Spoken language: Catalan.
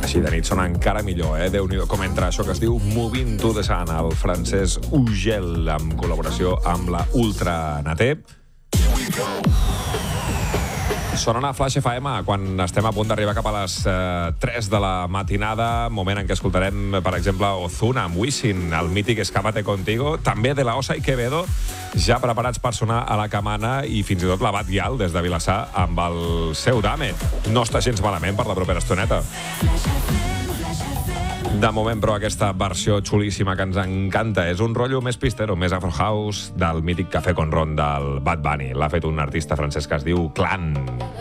Així de nit sona encara millor, Déu-n'hi-do com entra això que es diu Moving to the Sun, el francès Ugel, en col·laboració amb la Ultra Naté. Sonen a Flash FM quan estem a punt d'arribar cap a les 3 de la matinada, moment en què escoltarem, per exemple, Ozuna amb Wisin, el mític Escápate Contigo, també de la Osa i Quevedo, ja preparats per sonar a la Camana, i fins i tot la Bat Gial des de Vilassar amb el seu Dame. No està gens malament per la propera estoneta. De moment, però, aquesta versió xulíssima que ens encanta és un rotllo més pistero, més afro house del mític Café con Ron del Bad Bunny. L'ha fet un artista francès que es diu Clan.